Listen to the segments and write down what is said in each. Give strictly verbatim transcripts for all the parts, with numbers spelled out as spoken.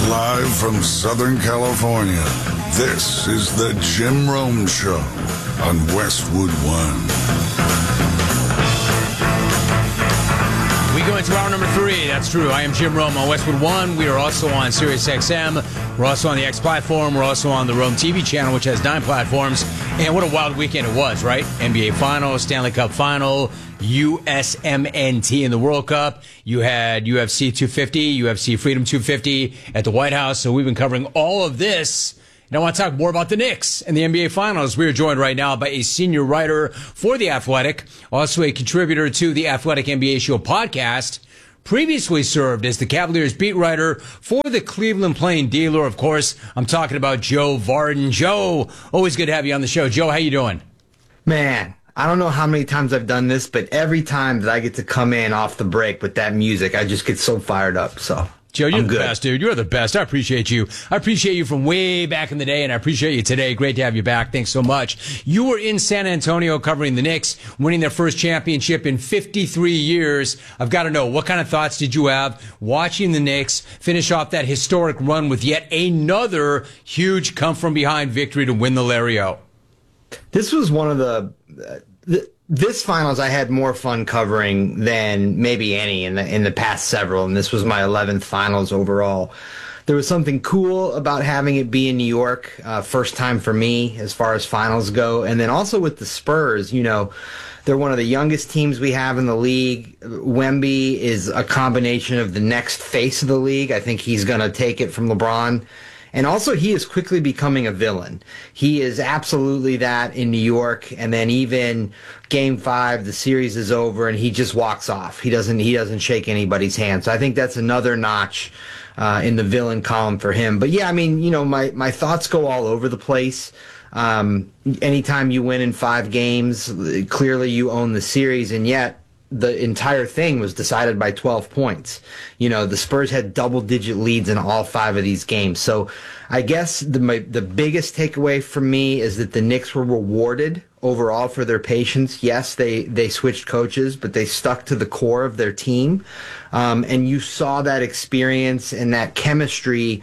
Live from Southern California, this is the Jim Rome Show on Westwood One. We go into hour number three. That's true. I am Jim Rome on Westwood One. We are also on Sirius X M. We're also on the X platform. We're also on the Rome T V channel, which has nine platforms. And what a wild weekend it was, right? N B A Finals, Stanley Cup Final, U S M N T in the World Cup. You had U F C two fifty, U F C Freedom two fifty at the White House. So we've been covering all of this. And I want to talk more about the Knicks and the N B A Finals. We are joined right now by a senior writer for The Athletic, also a contributor to the Athletic N B A Show podcast, previously served as the Cavaliers beat writer for the Cleveland Plain Dealer. Of course, I'm talking about Joe Vardon. Joe, always good to have you on the show. Joe, how you doing? Man, I don't know how many times I've done this, but every time that I get to come in off the break with that music, I just get so fired up. So, Joe, you're I'm the good. best, dude. You're the best. I appreciate you. I appreciate you from way back in the day, and I appreciate you today. Great to have you back. Thanks so much. You were in San Antonio covering the Knicks, winning their first championship in fifty-three years. I've got to know, what kind of thoughts did you have watching the Knicks finish off that historic run with yet another huge come-from-behind victory to win the Lario? This was one of the... Uh, the This finals I had more fun covering than maybe any in the in the past several, and this was my eleventh finals overall. There was something cool about having it be in New York, uh, first time for me as far as finals go, and then also with the Spurs, you know, they're one of the youngest teams we have in the league. Wemby is a combination of the next face of the league. I think he's going to take it from LeBron. And also, he is quickly becoming a villain. He is absolutely that in New York. And then even Game Five, the series is over, and he just walks off. He doesn't. He doesn't shake anybody's hand. So I think that's another notch uh, in the villain column for him. But yeah, I mean, you know, my my thoughts go all over the place. Um, anytime you win in five games, clearly you own the series, and yet the entire thing was decided by twelve points. You know, the Spurs had double-digit leads in all five of these games. So I guess the my, the biggest takeaway from me is that the Knicks were rewarded overall for their patience. Yes, they, they switched coaches, but they stuck to the core of their team. Um, and you saw that experience and that chemistry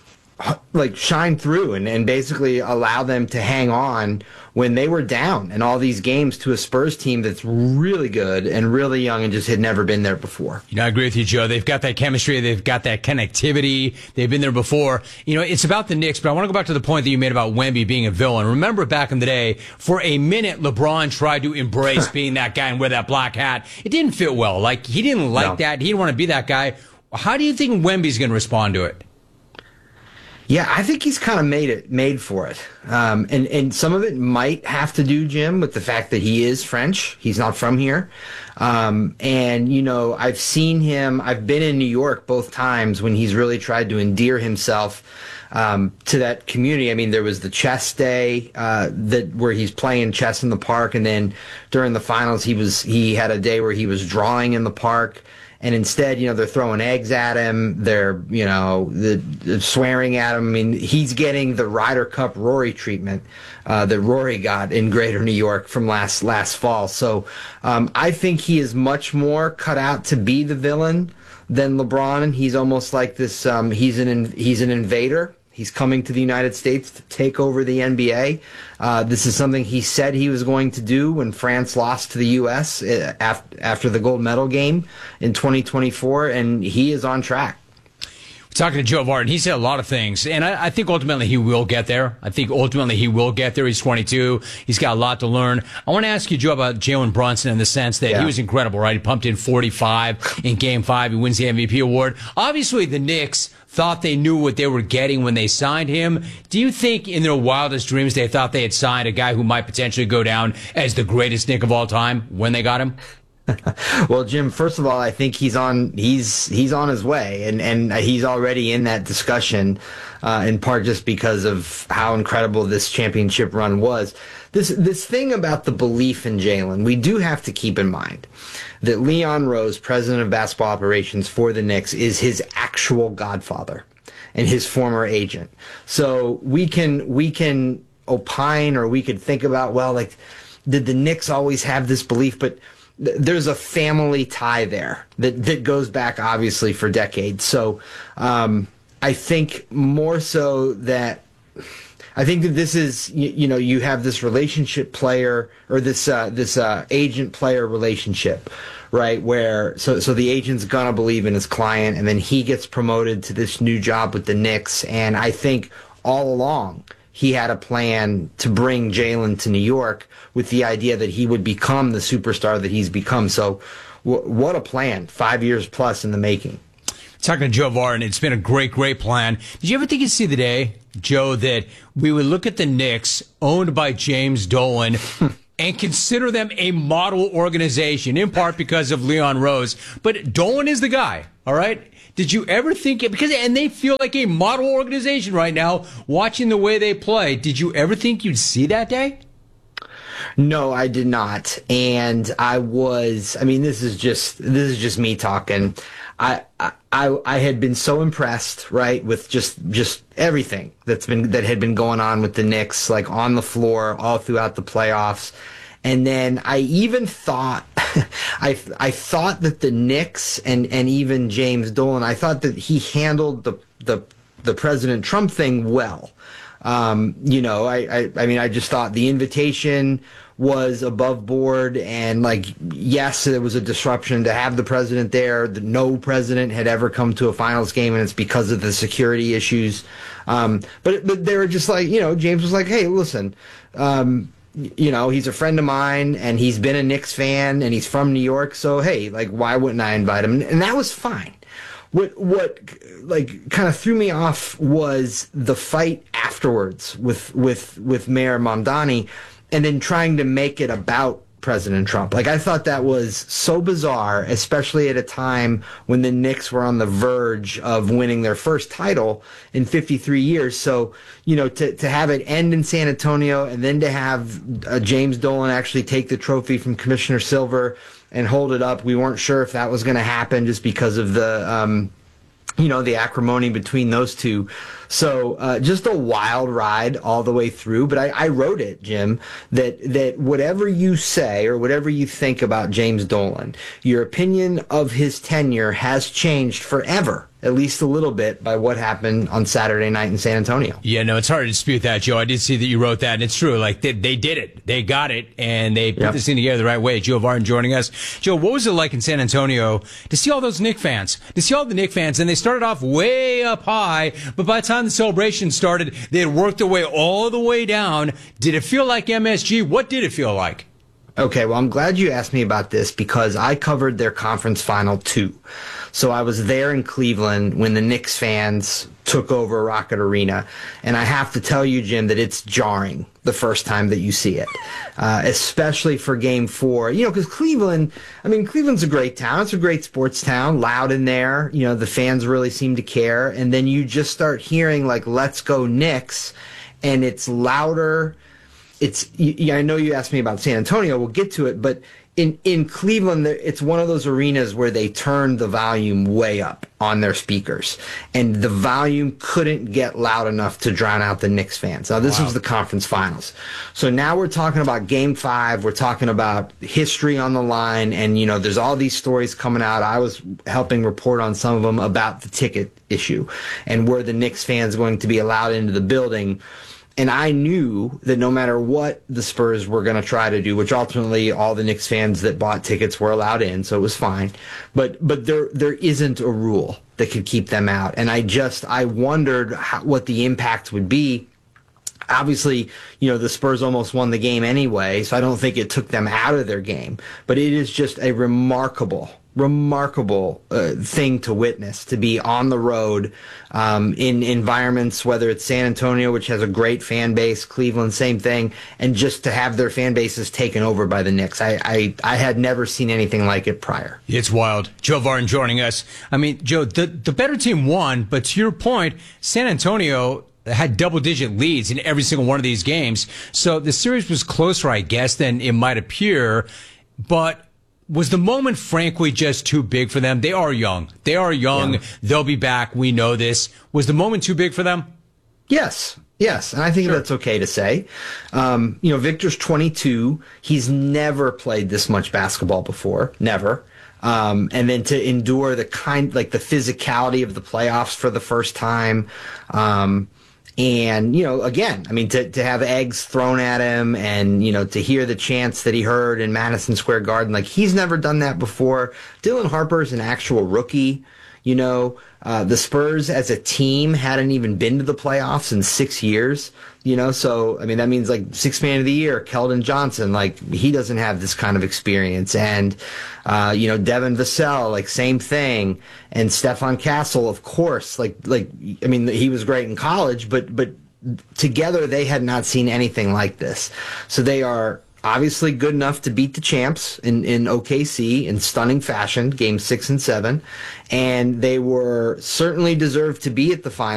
like shine through and, and basically allow them to hang on when they were down in all these games to a Spurs team that's really good and really young and just had never been there before. You know, I agree with you, Joe. They've got that chemistry. They've got that connectivity. They've been there before. You know, it's about the Knicks, but I want to go back to the point that you made about Wemby being a villain. Remember back in the day, for a minute, LeBron tried to embrace being that guy and wear that black hat. It didn't fit well. Like, he didn't like No. that. He didn't want to be that guy. How do you think Wemby's going to respond to it? Yeah, I think he's kind of made it, made for it. Um, and, and some of it might have to do, Jim, with the fact that he is French. He's not from here. Um, and, you know, I've seen him, I've been in New York both times when he's really tried to endear himself um, to that community. I mean, there was the chess day uh, that where he's playing chess in the park. And then during the finals, he was he had a day where he was drawing in the park. And instead, you know, they're throwing eggs at him. They're, you know, the, the swearing at him. I mean, he's getting the Ryder Cup Rory treatment uh, that Rory got in Greater New York from last last fall. So um, I think he is much more cut out to be the villain than LeBron. And he's almost like this. Um, he's an he's an invader. He's coming to the United States to take over the N B A. Uh, this is something he said he was going to do when France lost to the U S after, after the gold medal game in twenty twenty-four, and he is on track. We're talking to Joe Vardon. He said a lot of things, and I, I think ultimately he will get there. I think ultimately he will get there. He's twenty-two. He's got a lot to learn. I want to ask you, Joe, about Jalen Brunson in the sense that yeah. he was incredible, right? He pumped in forty-five in Game five. He wins the M V P award. Obviously, the Knicks thought they knew what they were getting when they signed him. Do you think in their wildest dreams they thought they had signed a guy who might potentially go down as the greatest Knick of all time when they got him? Well, Jim, first of all, I think he's on he's he's on his way, and, and he's already in that discussion, uh, in part just because of how incredible this championship run was. This this thing about the belief in Jalen, we do have to keep in mind that Leon Rose, president of basketball operations for the Knicks, is his actual godfather and his former agent. So we can we can opine, or we could think about, well, like, did the Knicks always have this belief? But th- there's a family tie there that, that goes back, obviously, for decades. So um, I think more so that I think that this is, you, you know, you have this relationship player or this uh, this uh, agent player relationship, right? Where so so the agent's gonna believe in his client, and then he gets promoted to this new job with the Knicks. And I think all along he had a plan to bring Jalen to New York with the idea that he would become the superstar that he's become. So w- what a plan! Five years plus in the making. Talking to Joe Varen, it's been a great, great plan. Did you ever think you'd see the day, Joe, that we would look at the Knicks, owned by James Dolan, and consider them a model organization, in part because of Leon Rose? But Dolan is the guy, all right? Did you ever think it? Because, and they feel like a model organization right now, watching the way they play. Did you ever think you'd see that day? No, I did not. And I was, I mean, this is just, this is just me talking. I, I, I had been so impressed, right, with just, just everything that's been, that had been going on with the Knicks, like on the floor all throughout the playoffs. And then I even thought, I, I thought that the Knicks and, and even James Dolan, I thought that he handled the, the, the President Trump thing well. Um, you know, I, I, I mean, I just thought the invitation was above board, and like, yes, there was a disruption to have the president there. The, no president had ever come to a finals game, and it's because of the security issues. Um, but, but they were just like, you know, James was like, hey, listen, um, you know, he's a friend of mine, and he's been a Knicks fan, and he's from New York. So, hey, like, why wouldn't I invite him? And that was fine. What, what, like, kind of threw me off was the fight afterwards with, with, with Mayor Mamdani, and then trying to make it about President Trump. Like, I thought that was so bizarre, especially at a time when the Knicks were on the verge of winning their first title in fifty-three years. So, you know, to, to have it end in San Antonio, and then to have uh, James Dolan actually take the trophy from Commissioner Silver and hold it up. We weren't sure if that was going to happen just because of the, um, you know, the acrimony between those two. So uh, just a wild ride all the way through. But I, I wrote it, Jim, that that whatever you say or whatever you think about James Dolan, your opinion of his tenure has changed forever, at least a little bit, by what happened on Saturday night in San Antonio. Yeah, no, it's hard to dispute that, Joe. I did see that you wrote that, and it's true. Like, they, they did it. They got it, and they put yep. this thing together the right way. Joe Varen joining us. Joe, what was it like in San Antonio to see all those Knicks fans? To see all the Knicks fans, and they started off way up high, but by the time the celebration started, they had worked their way all the way down. Did it feel like M S G? What did it feel like? Okay, well, I'm glad you asked me about this because I covered their conference final too. So I was there in Cleveland when the Knicks fans took over Rocket Arena. And I have to tell you, Jim, that it's jarring the first time that you see it, uh, especially for game four. You know, because Cleveland, I mean, Cleveland's a great town. It's a great sports town, loud in there. You know, the fans really seem to care. And then you just start hearing, like, let's go Knicks, and it's louder. It's, you, I know you asked me about San Antonio. We'll get to it, but in, in Cleveland, it's one of those arenas where they turn the volume way up on their speakers, and the volume couldn't get loud enough to drown out the Knicks fans. Now, this wow. was the conference finals. So now we're talking about game five. We're talking about history on the line, and, you know, there's all these stories coming out. I was helping report on some of them about the ticket issue and were the Knicks fans going to be allowed into the building. And I knew that no matter what the Spurs were going to try to do, which ultimately all the Knicks fans that bought tickets were allowed in, so it was fine. But but there there isn't a rule that could keep them out. And I just, I wondered how, what the impact would be. Obviously, you know, the Spurs almost won the game anyway, so I don't think it took them out of their game. But it is just a remarkable remarkable uh, thing to witness, to be on the road um, in environments, whether it's San Antonio, which has a great fan base, Cleveland, same thing, and just to have their fan bases taken over by the Knicks. I, I, I had never seen anything like it prior. It's wild. Joe Varen joining us. I mean, Joe, the, the better team won, but to your point, San Antonio had double-digit leads in every single one of these games. So the series was closer, I guess, than it might appear, but was the moment, frankly, just too big for them? They are young. They are young. Yeah. They'll be back. We know this. Was the moment too big for them? Yes. Yes. And I think sure. that's okay to say. Um, you know, Victor's twenty-two. He's never played this much basketball before. Never. Um, and then to endure the kind, like the physicality of the playoffs for the first time. Um, and, you know, again, I mean, to, to have eggs thrown at him and, you know, to hear the chants that he heard in Madison Square Garden, like he's never done that before. Dylan Harper's an actual rookie. You know, uh, the Spurs as a team hadn't even been to the playoffs in six years, you know, so, I mean, that means like sixth man of the year, Keldon Johnson, like he doesn't have this kind of experience. And, uh, you know, Devin Vassell, like same thing. And Stefan Castle, of course, like, like, I mean, he was great in college, but, but together they had not seen anything like this. So they are obviously good enough to beat the champs in, in O K C in stunning fashion, game six and seven. And they were certainly deserved to be at the final.